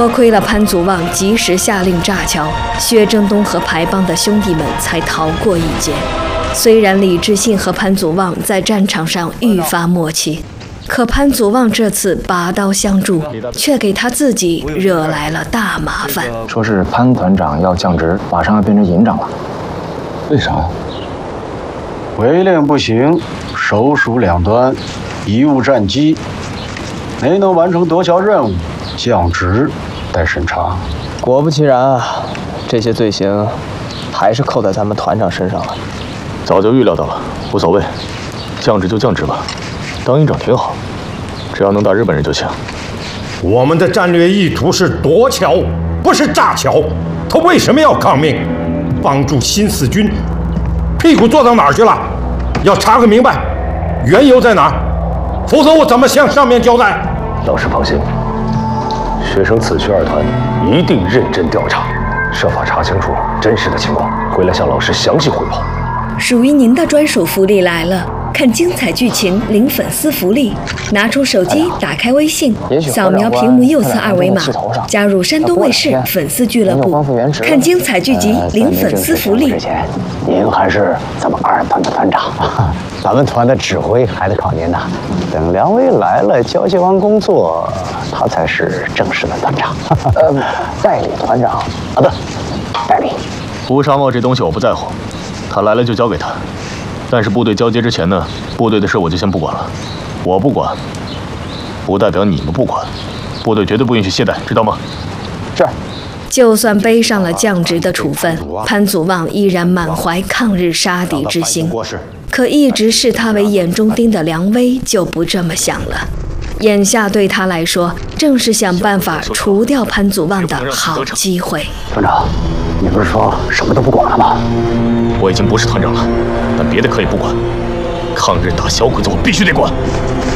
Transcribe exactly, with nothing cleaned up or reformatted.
多亏了潘祖望及时下令炸桥，薛征东和排帮的兄弟们才逃过一劫。虽然李志信和潘祖望在战场上愈发默契，可潘祖望这次拔刀相助，却给他自己惹来了大麻烦。 说是潘团长要降职，马上要变成营长了。为啥呀？ 违令不行，手属两端，贻误战机，没能完成夺桥任务，降职待审查。 果不其然啊，这些罪行还是扣在咱们团长身上了。 早就预料到了，无所谓，降职就降职吧，当营长挺好，只要能打日本人就行。 我们的战略意图是夺桥，不是炸桥。他为什么要抗命？帮助新四军，屁股坐到哪儿去了？要查个明白，缘由在哪儿？否则我怎么向上面交代？ 老师放心，学生此去二团一定认真调查，设法查清楚真实的情况，回来向老师详细汇报。 属于您的专属福利来了！看精彩剧情，领粉丝福利，拿出手机，打开微信，扫描屏幕右侧二维码，加入山东卫视粉丝俱乐部，看精彩剧集，领粉丝福利。 您还是咱们二团的团长，咱们团的指挥还得靠您呢。等梁威来了，交接完工作，他才是正式的团长，呃，代理团长啊，不，代理。 胡沙帽这东西我不在乎，他来了就交给他。但是部队交接之前呢，部队的事我就先不管了。我不管，不代表你们不管。部队绝对不允许懈怠，知道吗？ 是。 就算背上了降职的处分，潘祖望依然满怀抗日杀敌之心。可一直视他为眼中钉的梁威就不这么想了。眼下对他来说，正是想办法除掉潘祖望的好机会。 团长，你不是说什么都不管了吗？ 我已经不是团长了，但别的可以不管，抗日打小鬼子我必须得管。